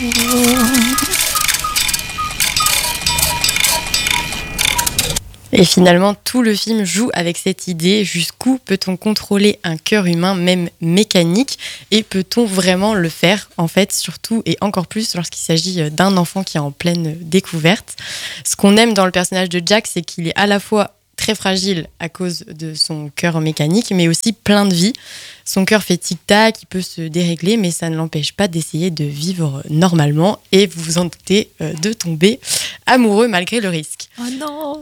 Et finalement, tout le film joue avec cette idée. Jusqu'où peut-on contrôler un cœur humain, même mécanique ? Et peut-on vraiment le faire, en fait, surtout et encore plus lorsqu'il s'agit d'un enfant qui est en pleine découverte. Ce qu'on aime dans le personnage de Jack, c'est qu'il est à la fois très fragile à cause de son cœur mécanique, mais aussi plein de vie. Son cœur fait tic-tac, il peut se dérégler, mais ça ne l'empêche pas d'essayer de vivre normalement et, vous vous en doutez, de tomber amoureux malgré le risque. Oh non!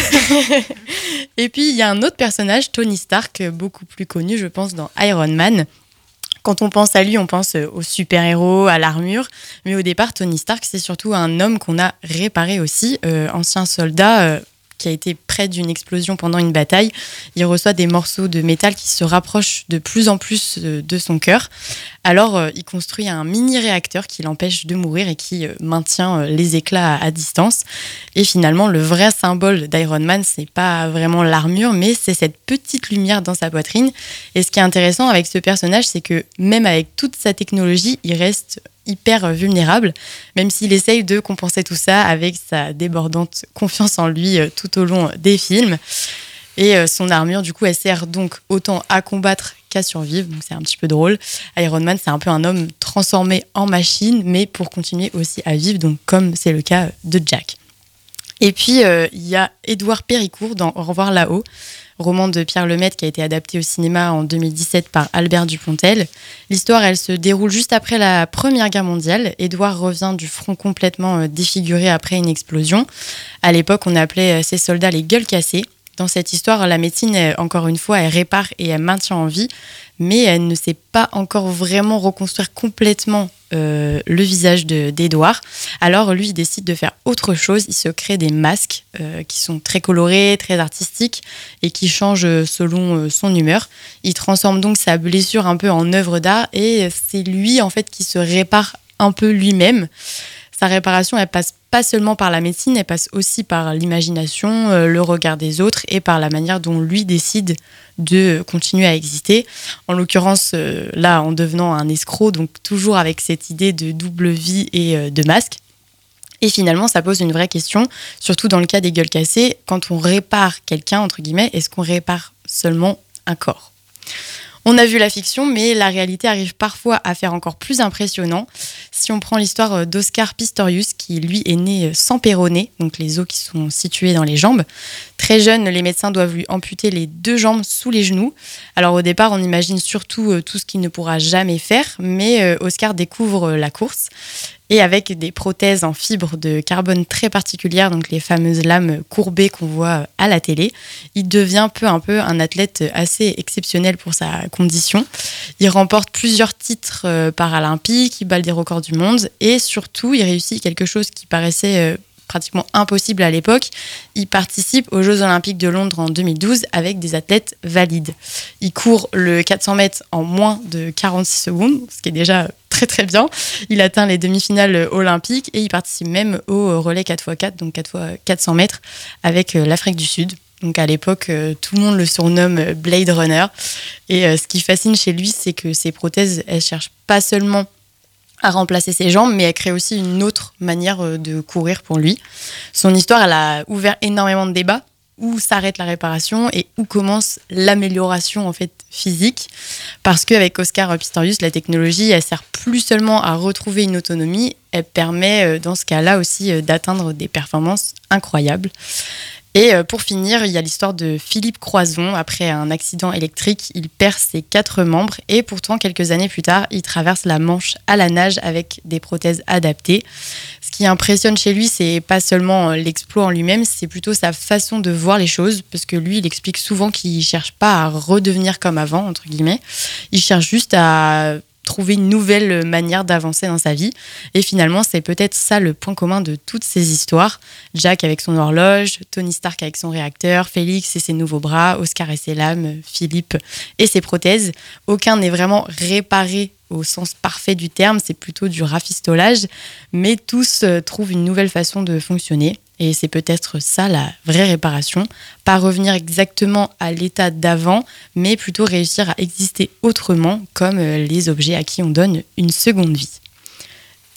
Et puis, il y a un autre personnage, Tony Stark, beaucoup plus connu, je pense, dans Iron Man. Quand on pense à lui, on pense au super-héros, à l'armure. Mais au départ, Tony Stark, c'est surtout un homme qu'on a réparé aussi, ancien soldat qui a été près d'une explosion pendant une bataille. Il reçoit des morceaux de métal qui se rapprochent de plus en plus de son cœur. Alors, il construit un mini-réacteur qui l'empêche de mourir et qui maintient les éclats à distance. Et finalement, le vrai symbole d'Iron Man, c'est pas vraiment l'armure, mais c'est cette petite lumière dans sa poitrine. Et ce qui est intéressant avec ce personnage, c'est que même avec toute sa technologie, il reste hyper vulnérable, même s'il essaye de compenser tout ça avec sa débordante confiance en lui tout au long des films. Et son armure, du coup, elle sert donc autant à combattre qu'à survivre, donc c'est un petit peu drôle. Iron Man, c'est un peu un homme transformé en machine, mais pour continuer aussi à vivre, donc comme c'est le cas de Jack. Et puis, il y a Édouard Péricourt dans Au revoir là-haut, roman de Pierre Lemaitre qui a été adapté au cinéma en 2017 par Albert Dupontel. L'histoire, elle se déroule juste après la Première Guerre mondiale. Édouard revient du front complètement défiguré après une explosion. À l'époque, on appelait ces soldats les gueules cassées. Dans cette histoire, la médecine, encore une fois, elle répare et elle maintient en vie, mais elle ne sait pas encore vraiment reconstruire complètement le visage d'Édouard. Alors lui, il décide de faire autre chose. Il se crée des masques qui sont très colorés, très artistiques et qui changent selon son humeur. Il transforme donc sa blessure un peu en œuvre d'art et c'est lui en fait qui se répare un peu lui-même. Sa réparation, elle passe pas seulement par la médecine, elle passe aussi par l'imagination, le regard des autres et par la manière dont lui décide de continuer à exister. En l'occurrence, là, en devenant un escroc, donc toujours avec cette idée de double vie et de masque. Et finalement, ça pose une vraie question, surtout dans le cas des gueules cassées. Quand on répare quelqu'un, entre guillemets, est-ce qu'on répare seulement un corps ? On a vu la fiction, mais la réalité arrive parfois à faire encore plus impressionnant. Si on prend l'histoire d'Oscar Pistorius, qui lui est né sans péroné, donc les os qui sont situés dans les jambes. Très jeune, les médecins doivent lui amputer les 2 jambes sous les genoux. Alors au départ, on imagine surtout tout ce qu'il ne pourra jamais faire, mais Oscar découvre la course. Et avec des prothèses en fibre de carbone très particulières, donc les fameuses lames courbées qu'on voit à la télé, il devient peu à peu un athlète assez exceptionnel pour sa condition. Il remporte plusieurs titres paralympiques, il bat des records du monde et surtout, il réussit quelque chose qui paraissait pratiquement impossible à l'époque. Il participe aux Jeux Olympiques de Londres en 2012 avec des athlètes valides. Il court le 400 mètres en moins de 46 secondes, ce qui est déjà très très bien. Il atteint les demi-finales olympiques et il participe même au relais 4x4, donc 4x400 mètres avec l'Afrique du Sud. Donc à l'époque, tout le monde le surnomme Blade Runner. Et ce qui fascine chez lui, c'est que ses prothèses, elles cherchent pas seulement à remplacer ses jambes, mais elle crée aussi une autre manière de courir pour lui. Son histoire, elle a ouvert énormément de débats. Où s'arrête la réparation et où commence l'amélioration en fait physique, parce qu'avec Oscar Pistorius, la technologie, elle sert plus seulement à retrouver une autonomie, elle permet dans ce cas-là aussi d'atteindre des performances incroyables. Et pour finir, il y a l'histoire de Philippe Croizon. Après un accident électrique, il perd ses 4 membres et pourtant, quelques années plus tard, il traverse la Manche à la nage avec des prothèses adaptées. Ce qui impressionne chez lui, c'est pas seulement l'exploit en lui-même, c'est plutôt sa façon de voir les choses, parce que lui, il explique souvent qu'il cherche pas à redevenir comme avant, entre guillemets. Il cherche juste à trouver une nouvelle manière d'avancer dans sa vie. Et finalement, c'est peut-être ça le point commun de toutes ces histoires. Jack avec son horloge, Tony Stark avec son réacteur, Félix et ses nouveaux bras, Oscar et ses lames, Philippe et ses prothèses. Aucun n'est vraiment réparé au sens parfait du terme, c'est plutôt du rafistolage, mais tous trouvent une nouvelle façon de fonctionner. Et c'est peut-être ça la vraie réparation, pas revenir exactement à l'état d'avant, mais plutôt réussir à exister autrement, comme les objets à qui on donne une seconde vie.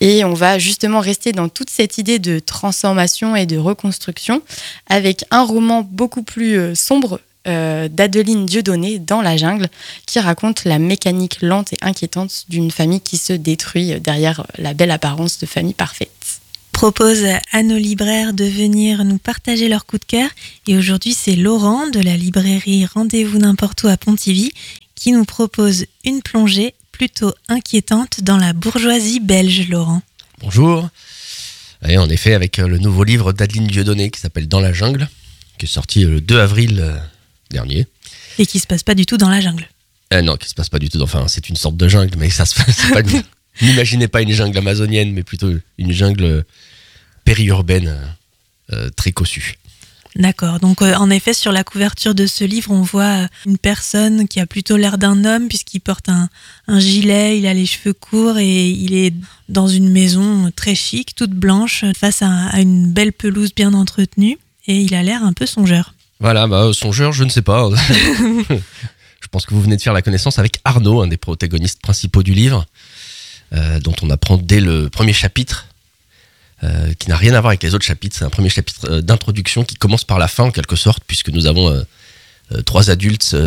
Et on va justement rester dans toute cette idée de transformation et de reconstruction avec un roman beaucoup plus sombre d'Adeline Dieudonné, Dans la jungle, qui raconte la mécanique lente et inquiétante d'une famille qui se détruit derrière la belle apparence de famille parfaite. Propose à nos libraires de venir nous partager leur coup de cœur. Et aujourd'hui, c'est Laurent de la librairie Rendez-vous n'importe où à Pontivy qui nous propose une plongée plutôt inquiétante dans la bourgeoisie belge, Laurent. Bonjour. Et en effet, avec le nouveau livre d'Adeline Dieudonné qui s'appelle Dans la jungle, qui est sorti le 2 avril dernier. Et qui se passe pas du tout dans la jungle. Non, qui se passe pas du tout. Enfin, c'est une sorte de jungle, mais ça se passe pas. N'imaginez pas une jungle amazonienne, mais plutôt une jungle périurbaine très cossue. D'accord, donc en effet sur la couverture de ce livre on voit une personne qui a plutôt l'air d'un homme puisqu'il porte un gilet, il a les cheveux courts et il est dans une maison très chic, toute blanche, face à une belle pelouse bien entretenue et il a l'air un peu songeur. Voilà, songeur je ne sais pas. Je pense que vous venez de faire la connaissance avec Arnaud, un des protagonistes principaux du livre, dont on apprend dès le premier chapitre, qui n'a rien à voir avec les autres chapitres. C'est un premier chapitre d'introduction qui commence par la fin en quelque sorte, puisque nous avons 3 adultes,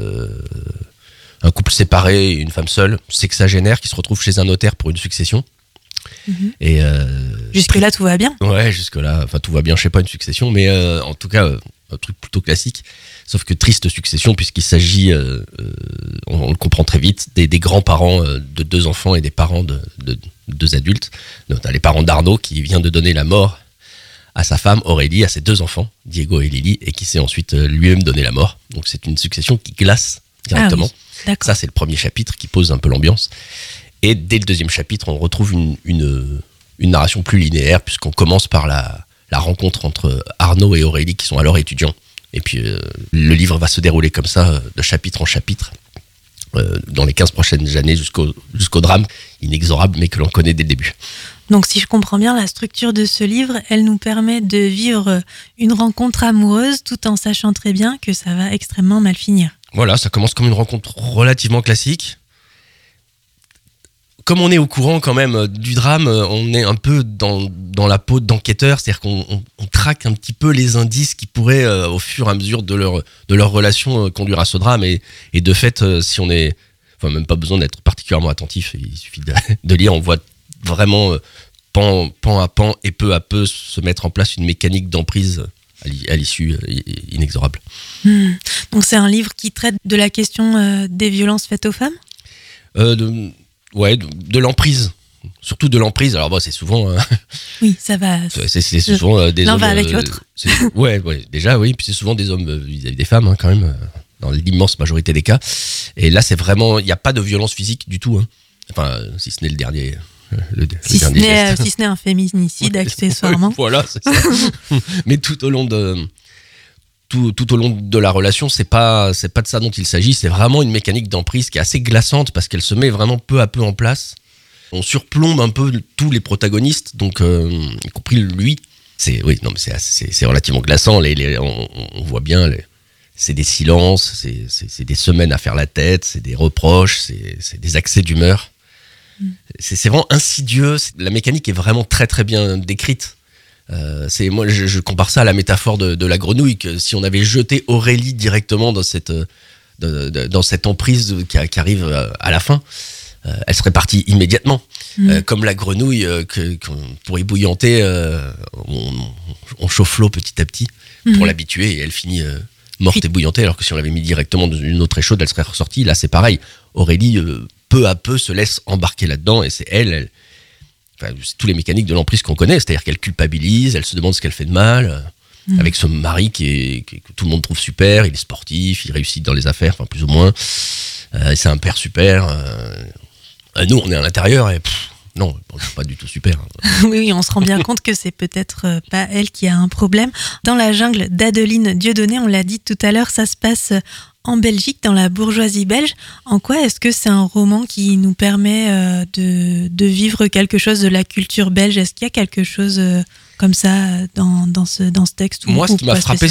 un couple séparé et une femme seule, sexagénaire, qui se retrouvent chez un notaire pour une succession. Mm-hmm. Et jusque-là tout va bien. Ouais, jusque-là, enfin tout va bien, je sais pas une succession, mais en tout cas un truc plutôt classique. Sauf que triste succession, puisqu'il s'agit, on le comprend très vite, des grands-parents de 2 enfants et des parents de 2 adultes. Donc, on a les parents d'Arnaud qui vient de donner la mort à sa femme Aurélie, à ses 2 enfants, Diego et Lily, et qui s'est ensuite lui-même donné la mort. Donc c'est une succession qui glace directement. Ah oui, d'accord. Ça, c'est le premier chapitre qui pose un peu l'ambiance. Et dès le deuxième chapitre, on retrouve une narration plus linéaire, puisqu'on commence par la rencontre entre Arnaud et Aurélie, qui sont alors étudiants. Et puis le livre va se dérouler comme ça, de chapitre en chapitre, dans les 15 prochaines années jusqu'au drame inexorable, mais que l'on connaît dès le début. Donc si je comprends bien, la structure de ce livre, elle nous permet de vivre une rencontre amoureuse tout en sachant très bien que ça va extrêmement mal finir. Voilà, ça commence comme une rencontre relativement classique. Comme on est au courant quand même du drame, on est un peu dans la peau d'enquêteur, c'est-à-dire qu'on traque un petit peu les indices qui pourraient, au fur et à mesure de leur relation, conduire à ce drame. Et de fait, si on est, enfin même pas besoin d'être particulièrement attentif, il suffit de lire, on voit vraiment pan à pan et peu à peu se mettre en place une mécanique d'emprise à l'issue inexorable. Donc c'est un livre qui traite de la question des violences faites aux femmes ? Ouais, de l'emprise. Surtout de l'emprise. Alors c'est souvent... oui, ça va... C'est souvent des l'un hommes... va avec l'autre. Ouais, déjà, oui. Puis c'est souvent des hommes vis-à-vis des femmes, quand même, dans l'immense majorité des cas. Et là, c'est vraiment... Il n'y a pas de violence physique du tout. Enfin, si ce n'est le dernier... si ce n'est un féminicide, accessoirement. Voilà, c'est ça. Mais tout au long de la relation, c'est pas de ça dont il s'agit. C'est vraiment une mécanique d'emprise qui est assez glaçante parce qu'elle se met vraiment peu à peu en place. On surplombe un peu tous les protagonistes, donc y compris lui. C'est relativement glaçant. On voit bien, c'est des silences, c'est des semaines à faire la tête, c'est des reproches, c'est des accès d'humeur. C'est vraiment insidieux. La mécanique est vraiment très très bien décrite. Moi, je compare ça à la métaphore de la grenouille, que si on avait jeté Aurélie directement dans cette emprise qui arrive à la fin, elle serait partie immédiatement. Comme la grenouille qu'on pourrait bouillanter, on chauffe l'eau petit à petit pour l'habituer et elle finit morte et bouillantée, alors que si on l'avait mis directement dans une eau très chaude, elle serait ressortie. Là, c'est pareil. Aurélie, peu à peu, se laisse embarquer là-dedans et c'est c'est tous les mécaniques de l'emprise qu'on connaît, c'est-à-dire qu'elle culpabilise, elle se demande ce qu'elle fait de mal, avec ce mari que tout le monde trouve super, il est sportif, il réussit dans les affaires, enfin plus ou moins, c'est un père super. Nous, on est à l'intérieur et non, pas du tout super. Oui, on se rend bien compte que c'est peut-être pas elle qui a un problème. Dans la jungle d'Adeline Dieudonné, on l'a dit tout à l'heure, ça se passe en Belgique, dans la bourgeoisie belge. En quoi est-ce que c'est un roman qui nous permet de vivre quelque chose de la culture belge ? Est-ce qu'il y a quelque chose comme ça dans ce texte ? Moi, ce qui m'a frappé, c'est la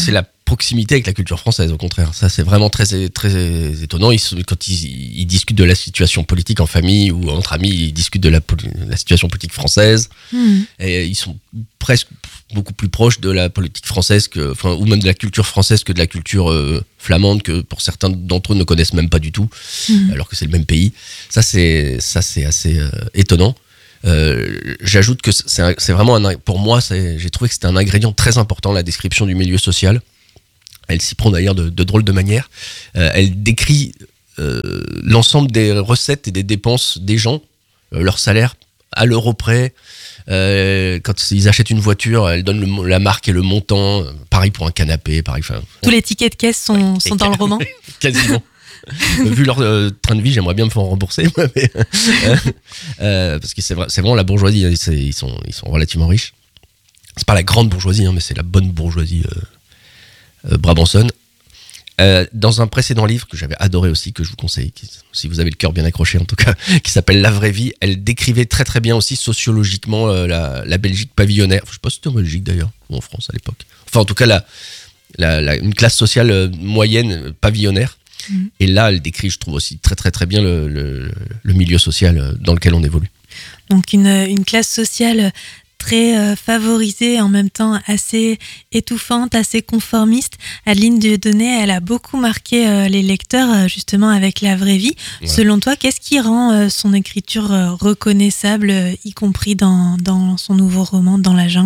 proximité avec la culture française, au contraire. Ça, c'est vraiment très, très étonnant. Quand ils discutent de la situation politique en famille ou entre amis, ils discutent de la situation politique française. Et ils sont presque beaucoup plus proches de la politique française ou même de la culture française que de la culture flamande, que pour certains d'entre eux ne connaissent même pas du tout, alors que c'est le même pays. Ça, c'est assez étonnant. J'ajoute que c'est vraiment pour moi, j'ai trouvé que c'était un ingrédient très important, la description du milieu social. Elle s'y prend d'ailleurs de drôles de manière. Elle décrit l'ensemble des recettes et des dépenses des gens, leur salaire à l'euro près. Quand ils achètent une voiture, elle donne la marque et le montant. Pareil pour un canapé, pareil. Tous les tickets de caisse sont dans le roman. Quasiment. Vu leur train de vie, j'aimerais bien me faire rembourser, mais, parce que c'est vraiment la bourgeoisie. Ils sont relativement riches. C'est pas la grande bourgeoisie, mais c'est la bonne bourgeoisie brabançonne. Dans un précédent livre que j'avais adoré aussi, que je vous conseille, si vous avez le cœur bien accroché en tout cas, qui s'appelle La vraie vie, elle décrivait très très bien aussi sociologiquement la Belgique pavillonnaire. Je sais pas si c'était en Belgique d'ailleurs, ou en France à l'époque. Enfin en tout cas une classe sociale moyenne pavillonnaire. Et là, elle décrit, je trouve aussi très très très bien le milieu social dans lequel on évolue. Donc une classe sociale très favorisée, en même temps assez étouffante, assez conformiste. Adeline Dieudonné, elle a beaucoup marqué les lecteurs justement avec La vraie vie. Ouais. Selon toi, qu'est-ce qui rend son écriture reconnaissable, y compris dans son nouveau roman, Dans la jungle ?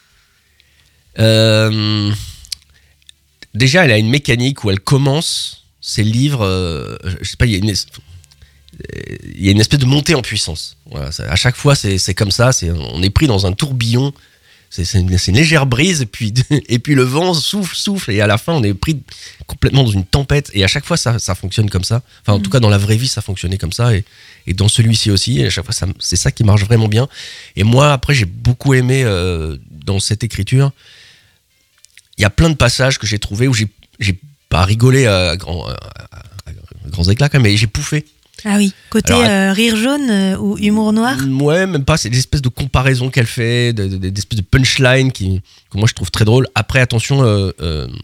Déjà, elle a une mécanique où elle commence ses livres, je sais pas, il y a une espèce de montée en puissance. Voilà, à chaque fois, c'est comme ça. On est pris dans un tourbillon. C'est une légère brise, et puis le vent souffle, et à la fin, on est pris complètement dans une tempête. Et à chaque fois, ça fonctionne comme ça. Enfin, en tout cas, dans La vraie vie, ça fonctionnait comme ça, et dans celui-ci aussi. Et à chaque fois, c'est ça qui marche vraiment bien. Et moi, après, j'ai beaucoup aimé dans cette écriture. Il y a plein de passages que j'ai trouvés où j'ai pas rigolé à grands éclats quand même, mais j'ai pouffé. Ah oui, côté rire jaune ou humour noir. Ouais, même pas, c'est des espèces de comparaisons qu'elle fait, des espèces de punchlines que moi je trouve très drôles. Après, attention,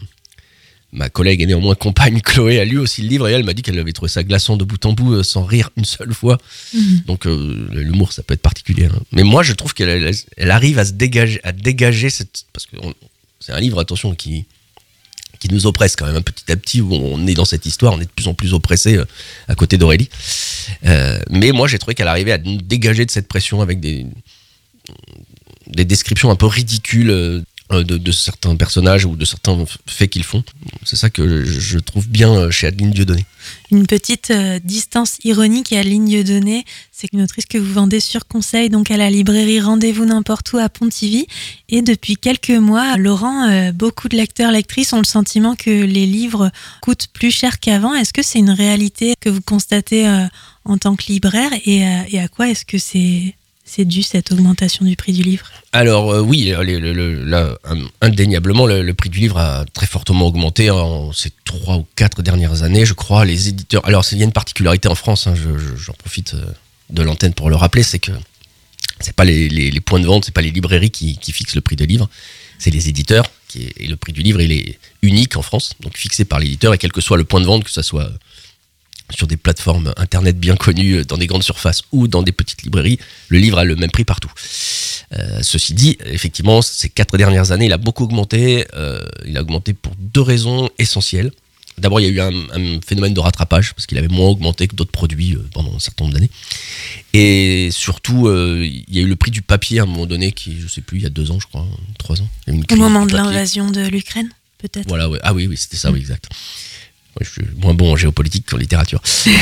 ma collègue et néanmoins compagne Chloé a lu aussi le livre, et elle m'a dit qu'elle avait trouvé ça glaçant de bout en bout sans rire une seule fois. Donc l'humour, ça peut être particulier, hein. Mais moi je trouve qu'elle arrive à dégager parce que c'est un livre, attention, qui nous oppresse quand même, hein, petit à petit, où on est dans cette histoire, on est de plus en plus oppressé à côté d'Aurélie. Mais moi, j'ai trouvé qu'elle arrivait à nous dégager de cette pression avec des descriptions un peu ridicules de certains personnages ou de certains faits qu'ils font. C'est ça que je trouve bien chez Adeline Dieudonné. Une petite distance ironique à Adeline Dieudonné, c'est une autrice que vous vendez sur conseil, donc à la librairie Rendez-vous n'importe où à Pontivy. Et depuis quelques mois, Laurent, beaucoup de lecteurs, lectrices ont le sentiment que les livres coûtent plus cher qu'avant. Est-ce que c'est une réalité que vous constatez en tant que libraire, et à quoi est-ce que c'est dû, cette augmentation du prix du livre ? Alors oui, indéniablement, le prix du livre a très fortement augmenté en ces 3 ou 4 dernières années, je crois. Les éditeurs... Alors, il y a une particularité en France, hein, j'en profite de l'antenne pour le rappeler, c'est que c'est pas les points de vente, c'est pas les librairies qui fixent le prix des livres, c'est les éditeurs, et le prix du livre, il est unique en France, donc fixé par l'éditeur, et quel que soit le point de vente, que ça soit sur des plateformes internet bien connues, dans des grandes surfaces ou dans des petites librairies, le livre a le même prix partout. Ceci dit, effectivement, ces 4 dernières années, il a beaucoup augmenté. Il a augmenté pour 2 raisons essentielles. D'abord, il y a eu un phénomène de rattrapage, parce qu'il avait moins augmenté que d'autres produits pendant un certain nombre d'années. Et surtout, il y a eu le prix du papier à un moment donné, qui, je sais plus, il y a 2 ans, je crois, 3 ans. Il y a eu au moment de l'invasion de l'Ukraine, peut-être. Voilà, ouais. Ah oui, c'était ça, oui, exact. Je suis moins bon en géopolitique qu'en littérature.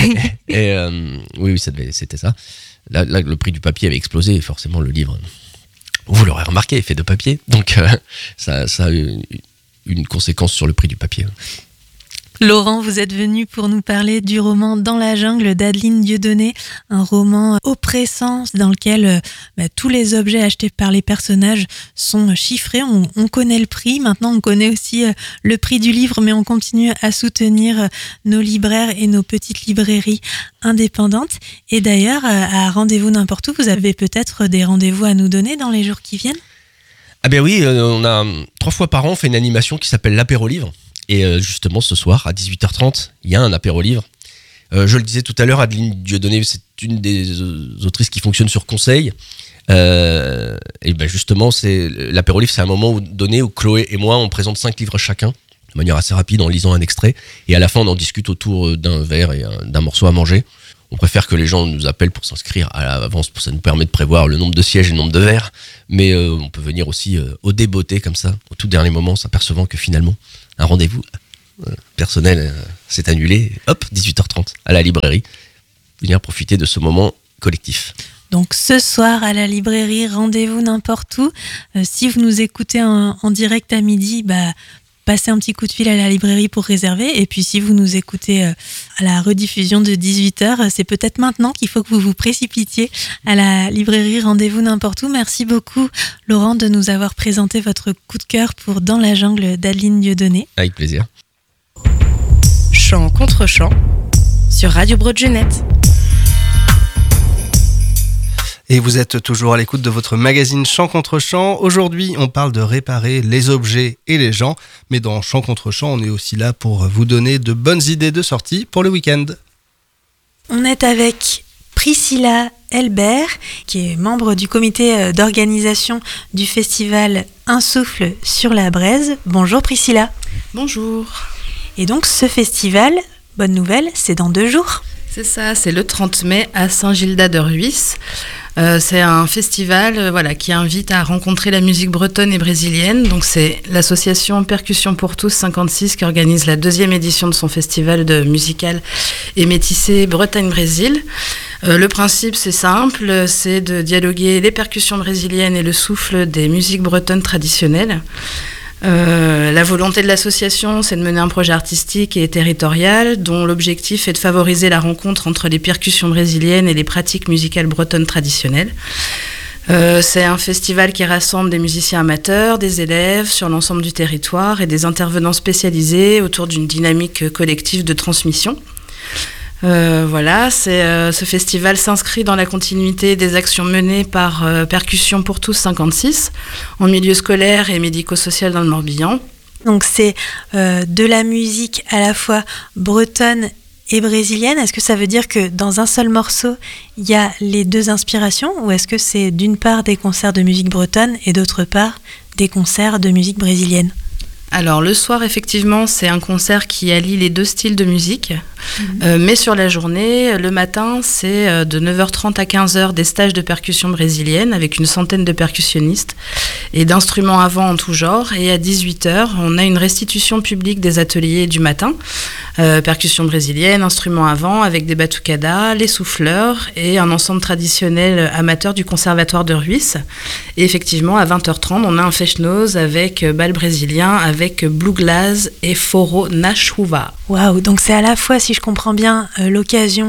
Oui, c'était ça. Là, le prix du papier avait explosé, et forcément, le livre, vous l'aurez remarqué, est fait de papier. Donc, ça a eu une conséquence sur le prix du papier. Laurent, vous êtes venu pour nous parler du roman Dans la jungle d'Adeline Dieudonné, un roman oppressant dans lequel tous les objets achetés par les personnages sont chiffrés. On connaît le prix, maintenant on connaît aussi le prix du livre, mais on continue à soutenir nos libraires et nos petites librairies indépendantes. Et d'ailleurs, à Rendez-vous n'importe où, vous avez peut-être des rendez-vous à nous donner dans les jours qui viennent ? Ah ben oui, on a 3 fois par an, on fait une animation qui s'appelle l'apéro livre. Et justement, ce soir, à 18h30, il y a un apéro livre. Je le disais tout à l'heure, Adeline Dieudonné, c'est une des autrices qui fonctionne sur conseil. Et ben justement, l'apéro livre, c'est un moment donné où Chloé et moi, on présente 5 livres chacun, de manière assez rapide, en lisant un extrait. Et à la fin, on en discute autour d'un verre et d'un morceau à manger. On préfère que les gens nous appellent pour s'inscrire à l'avance, ça nous permet de prévoir le nombre de sièges et le nombre de verres. Mais on peut venir aussi au débeauté comme ça, au tout dernier moment, s'apercevant que finalement, un rendez-vous personnel s'est annulé. Hop, 18h30 à la librairie. Venir profiter de ce moment collectif. Donc ce soir à la librairie, rendez-vous n'importe où. Si vous nous écoutez en direct à midi, passez un petit coup de fil à la librairie pour réserver. Et puis si vous nous écoutez à la rediffusion de 18h, c'est peut-être maintenant qu'il faut que vous vous précipitiez à la librairie Rendez-vous n'importe où. Merci beaucoup Laurent de nous avoir présenté votre coup de cœur pour Dans la jungle d'Adeline Dieudonné. Avec plaisir. Chant contre chant sur Radio Broad-Genette. Et vous êtes toujours à l'écoute de votre magazine Chant contre chant. Aujourd'hui, on parle de réparer les objets et les gens. Mais dans Chant contre chant, on est aussi là pour vous donner de bonnes idées de sortie pour le week-end. On est avec Priscilla Elbert, qui est membre du comité d'organisation du festival Un souffle sur la braise. Bonjour Priscilla. Bonjour. Et donc ce festival, bonne nouvelle, c'est dans 2 jours. C'est ça, c'est le 30 mai à Saint-Gildas-de-Rhuys. C'est un festival qui invite à rencontrer la musique bretonne et brésilienne. Donc c'est l'association Percussion pour tous 56 qui organise la 2e édition de son festival de musical et métissé Bretagne-Brésil. Le principe c'est simple, c'est de dialoguer les percussions brésiliennes et le souffle des musiques bretonnes traditionnelles. La volonté de l'association, c'est de mener un projet artistique et territorial dont l'objectif est de favoriser la rencontre entre les percussions brésiliennes et les pratiques musicales bretonnes traditionnelles. C'est un festival qui rassemble des musiciens amateurs, des élèves sur l'ensemble du territoire et des intervenants spécialisés autour d'une dynamique collective de transmission. Ce festival s'inscrit dans la continuité des actions menées par Percussion pour tous 56 en milieu scolaire et médico-social dans le Morbihan. Donc c'est de la musique à la fois bretonne et brésilienne. Est-ce que ça veut dire que dans un seul morceau, il y a les 2 inspirations, ou est-ce que c'est d'une part des concerts de musique bretonne et d'autre part des concerts de musique brésilienne ? Alors le soir, effectivement, c'est un concert qui allie les 2 styles de musique. Mais sur la journée, le matin, c'est de 9h30 à 15h des stages de percussion brésilienne avec une centaine de percussionnistes et d'instruments à vent en tout genre. Et à 18h, on a une restitution publique des ateliers du matin. Percussion brésilienne, instruments à vent avec des batucadas, les souffleurs et un ensemble traditionnel amateur du conservatoire de Rhuys. Et effectivement, à 20h30, on a un fest-noz avec bal brésilien, avec Blue Glass et Foro na Chuva. Waouh, donc c'est à la fois, si je comprends bien, l'occasion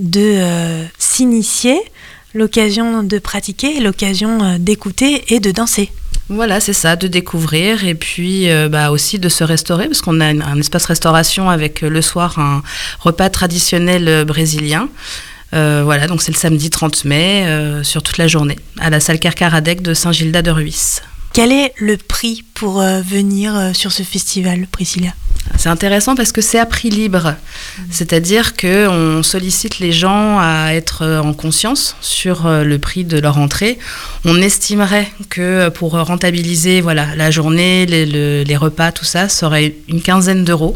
de s'initier, l'occasion de pratiquer, l'occasion d'écouter et de danser. Voilà, c'est ça, de découvrir et puis aussi de se restaurer parce qu'on a un espace restauration avec le soir un repas traditionnel brésilien. Donc c'est le samedi 30 mai sur toute la journée à la salle Carcaradec de Saint-Gildas-de-Rhuys. Quel est le prix pour venir sur ce festival, Priscilla ? C'est intéressant parce que c'est à prix libre, c'est-à-dire qu'on sollicite les gens à être en conscience sur le prix de leur entrée. On estimerait que pour rentabiliser la journée, les repas, tout ça, ça aurait une 15aine d'euros.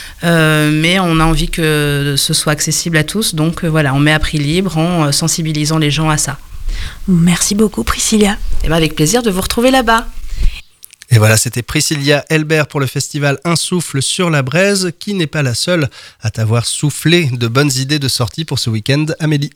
Mais on a envie que ce soit accessible à tous, donc on met à prix libre en sensibilisant les gens à ça. Merci beaucoup Priscilla. Et avec plaisir de vous retrouver là-bas. Et voilà, c'était Priscilla Elbert pour le festival Un souffle sur la braise, qui n'est pas la seule à t'avoir soufflé de bonnes idées de sortie pour ce week-end, Amélie.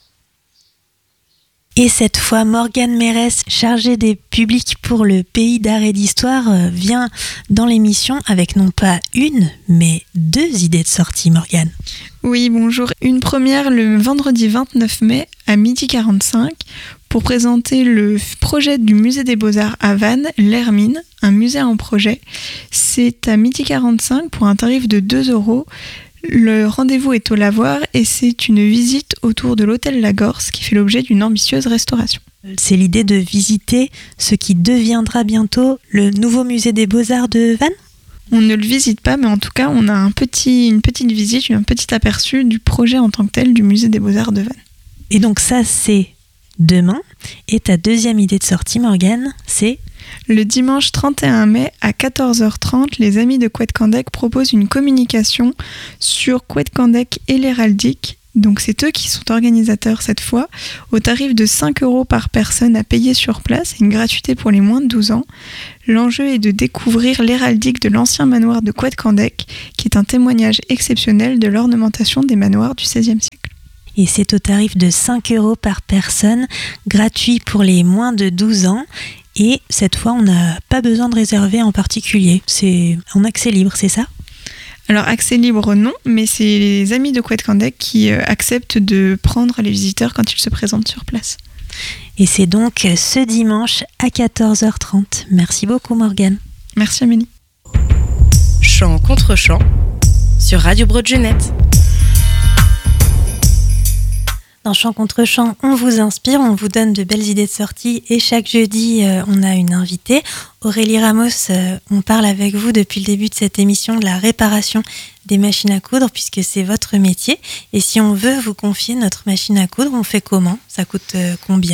Et cette fois, Morgane Mérès, chargée des publics pour le Pays d'Art et d'Histoire, vient dans l'émission avec non pas une, mais 2 idées de sortie, Morgane. Oui, bonjour. Une première le vendredi 29 mai à 12h45 pour présenter le projet du Musée des Beaux-Arts à Vannes, l'Hermine, un musée en projet. C'est à 12h45 pour un tarif de 2 €. Le rendez-vous est au lavoir et c'est une visite autour de l'hôtel Lagorce qui fait l'objet d'une ambitieuse restauration. C'est l'idée de visiter ce qui deviendra bientôt le nouveau musée des Beaux-Arts de Vannes. On ne le visite pas, mais en tout cas, on a une petite visite, un petit aperçu du projet en tant que tel du musée des Beaux-Arts de Vannes. Et donc ça, c'est demain. Et ta deuxième idée de sortie, Morgane, c'est... Le dimanche 31 mai à 14h30, les amis de Couët Candec proposent une communication sur Couët Candec et l'héraldique. Donc c'est eux qui sont organisateurs cette fois, au tarif de 5 € par personne à payer sur place et une gratuité pour les moins de 12 ans. L'enjeu est de découvrir l'héraldique de l'ancien manoir de Couët Candec, qui est un témoignage exceptionnel de l'ornementation des manoirs du XVIe siècle. Et c'est au tarif de 5 € par personne, gratuit pour les moins de 12 ans. Et cette fois, on n'a pas besoin de réserver en particulier. C'est en accès libre, c'est ça ? Alors, accès libre, non, mais c'est les amis de Couët Candec qui acceptent de prendre les visiteurs quand ils se présentent sur place. Et c'est donc ce dimanche à 14h30. Merci beaucoup, Morgane. Merci, Amélie. Chant contre chant sur Radio Broad-Genette. Dans Chant contre Chant, on vous inspire, on vous donne de belles idées de sortie et chaque jeudi, on a une invitée. Aurélie Ramos, on parle avec vous depuis le début de cette émission de la réparation des machines à coudre puisque c'est votre métier. Et si on veut vous confier notre machine à coudre, on fait comment ? Ça coûte combien ?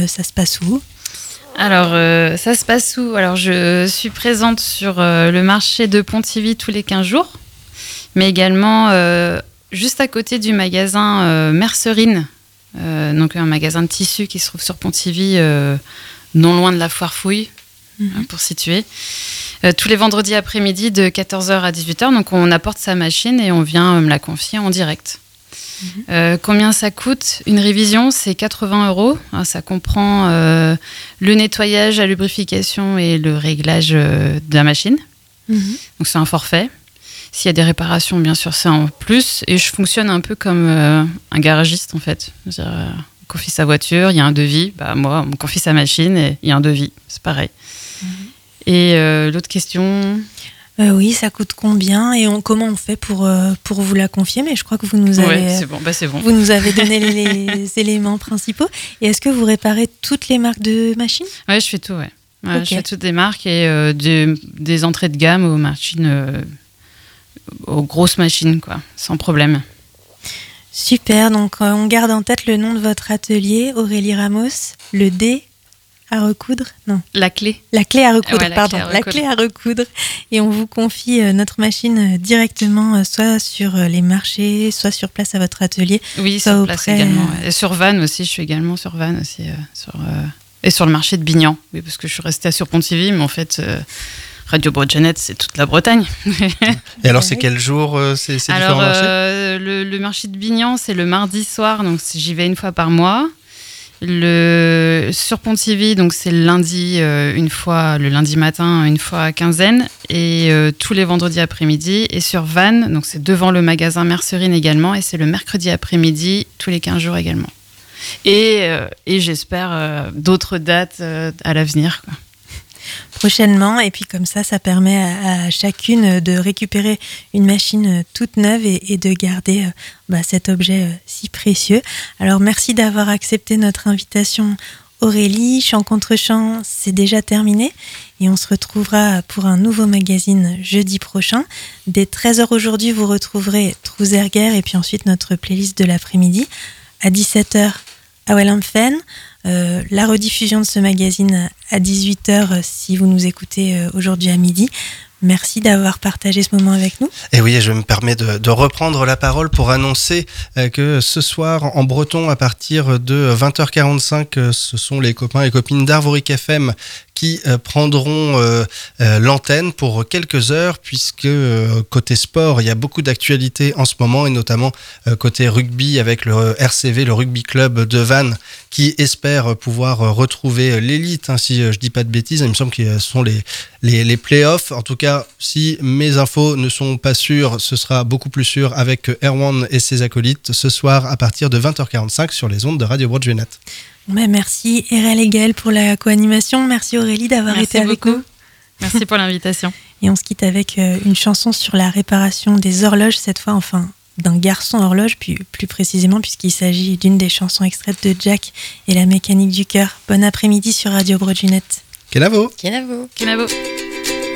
Ça se passe où ? Alors, ça se passe où ? Alors, je suis présente sur le marché de Pontivy tous les 15 jours, mais également juste à côté du magasin Mercerine. Donc un magasin de tissus qui se trouve sur Pontivy, non loin de la Foire Fouille, pour situer. Tous les vendredis après-midi de 14h à 18h, donc on apporte sa machine et on vient me la confier en direct. Combien ça coûte ? Une révision, c'est 80 €. Alors, ça comprend le nettoyage, la lubrification et le réglage de la machine. Donc c'est un forfait. S'il y a des réparations, bien sûr, c'est en plus. Et je fonctionne un peu comme un garagiste, en fait. C'est-à-dire, on confie sa voiture, il y a un devis. Bah, moi, on me confie sa machine et il y a un devis. C'est pareil. Et l'autre question... Oui, ça coûte combien ? Et comment on fait pour vous la confier ? Mais je crois que vous nous avez, ouais, c'est bon. Bah, c'est bon. Vous nous avez donné les éléments principaux. Et est-ce que vous réparez toutes les marques de machines ? Oui, je fais tout, ouais. Okay. Je fais toutes les marques et des entrées de gamme aux machines... aux grosses machines, quoi, sans problème. Super, donc on garde en tête le nom de votre atelier, Aurélie Ramos, le D à recoudre, non. La clé. La clé à recoudre, ouais, pardon, la clé à recoudre. Et on vous confie notre machine directement, soit sur les marchés, soit sur place à votre atelier. Oui, sur place également. Ouais. Et sur Vannes aussi, je suis également sur Vannes aussi, et sur le marché de Bignan. Oui, parce que je suis restée sur Pontivy, mais en fait... Radio Broad-Genette, c'est toute la Bretagne. Et alors, c'est quel jour ces différents marchés ? Le marché de Bignan, c'est le mardi soir, donc j'y vais une fois par mois. Sur Pontivy, donc c'est le lundi, le lundi matin, une fois à quinzaine, et tous les vendredis après-midi. Et sur Vannes, donc c'est devant le magasin Mercerine également, et c'est le mercredi après-midi, tous les 15 jours également. Et j'espère d'autres dates à l'avenir, quoi. Prochainement, et puis comme ça permet à chacune de récupérer une machine toute neuve et de garder cet objet si précieux. Alors merci d'avoir accepté notre invitation, Aurélie. Chant contre chant, c'est déjà terminé et on se retrouvera pour un nouveau magazine jeudi prochain. Dès 13h aujourd'hui, vous retrouverez Trouzerguer et puis ensuite notre playlist de l'après-midi. À 17h, Awel-Amphen. La rediffusion de ce magazine à 18h si vous nous écoutez aujourd'hui à midi. Merci d'avoir partagé ce moment avec nous. Et oui, je me permets de reprendre la parole pour annoncer que ce soir en breton à partir de 20h45, ce sont les copains et copines d'Arvorique FM qui prendront l'antenne pour quelques heures puisque côté sport, il y a beaucoup d'actualités en ce moment et notamment côté rugby avec le RCV, le rugby club de Vannes qui espère pouvoir retrouver l'élite, si je dis pas de bêtises. Il me semble que ce sont les playoffs. En tout cas, si mes infos ne sont pas sûres, ce sera beaucoup plus sûr avec Erwan et ses acolytes ce soir à partir de 20h45 sur les ondes de Radio Broad-Genette. Merci RL et Gaël pour la co-animation. Merci Aurélie d'avoir été avec nous. Merci pour l'invitation. Et on se quitte avec une chanson sur la réparation des horloges, cette fois, enfin d'un garçon horloge, puis plus précisément puisqu'il s'agit d'une des chansons extraites de Jack et la mécanique du cœur. Bon après-midi sur Radio Broad Junette. Kenavo. Kenavo. Kenavo.